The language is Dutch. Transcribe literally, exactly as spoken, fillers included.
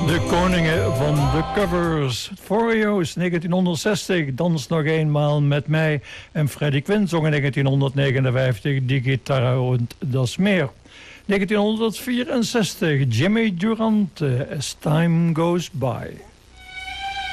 De koningen van de covers. Foreos, negentienhonderdzestig, Dans nog eenmaal met mij. En Freddie Quinn zong in negentienhonderdnegenenvijftig, Die Gitarre und das Meer. negentienhonderdvierenzestig, Jimmy Durante, As Time Goes By.